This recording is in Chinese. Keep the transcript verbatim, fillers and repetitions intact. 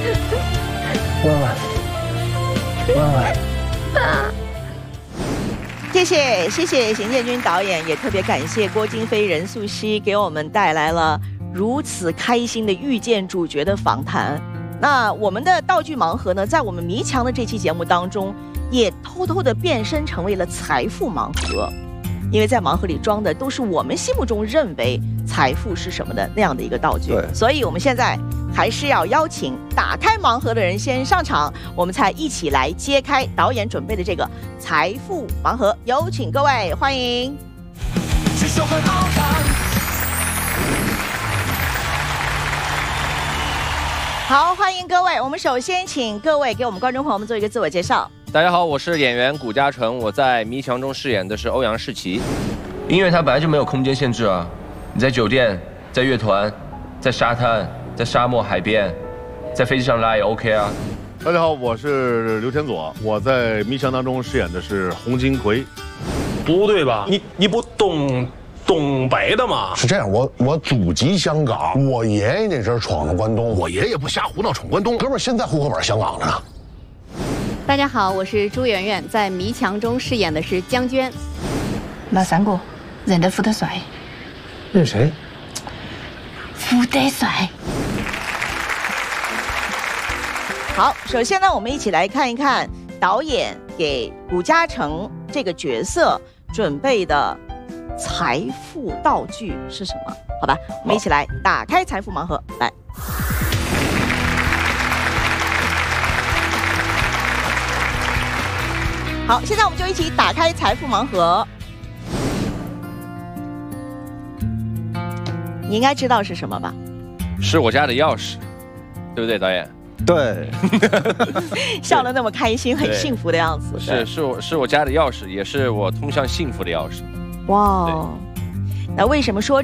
弯弯，弯弯。 谢谢谢谢邢建军导演，也特别感谢郭京飞、任素汐给我们带来了如此开心的遇见主角的访谈。那我们的道具盲盒呢，在我们迷墙的这期节目当中，也偷偷的变身成为了财富盲盒，因为在盲盒里装的都是我们心目中认为财富是什么的那样的一个道具。 对， 所以我们现在还是要邀请打开盲盒的人先上场，我们才一起来揭开导演准备的这个财富盲盒。有请各位，欢迎。好，欢迎各位。我们首先请各位给我们观众朋友们做一个自我介绍。 大家好，我是演员谷嘉诚，我在《迷墙》中饰演的是欧阳士奇。 音乐它本来就没有空间限制啊，你在酒店、在乐团、在沙滩、在沙漠、海边、在飞机上拉也 OK 啊。 大家好，我是刘天佐，我在《迷墙》当中饰演的是洪金奎。 不对吧？你你不东东北的吗？ 是这样，我我祖籍香港，我爷爷那阵闯了关东， 我爷爷不瞎胡闹闯关东， 哥们儿现在户口本香港着呢。 大家好，我是朱媛媛，在《迷墙》中饰演的是江娟。 老三哥，认得福德帅。 认谁？ 福德帅。 好，首先呢，我们一起来看一看导演给谷嘉诚这个角色准备的财富道具是什么？好吧，我们一起来打开财富盲盒，来。好，现在我们就一起打开财富盲盒。你应该知道是什么吧？ 是我家的钥匙，对不对，导演？ 对， 笑得那么开心，很幸福的样子。 是是我是我家的钥匙，也是我通向幸福的钥匙。 哇，那为什么说